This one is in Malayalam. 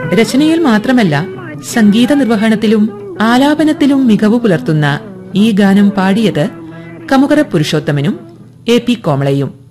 രചനയിൽ മാത്രമല്ല സംഗീത നിർവഹണത്തിലും ആലാപനത്തിലും മികവ് പുലർത്തുന്ന ഈ ഗാനം പാടിയത് കമുകറ പുരുഷോത്തമനും എ പി കോമളയും.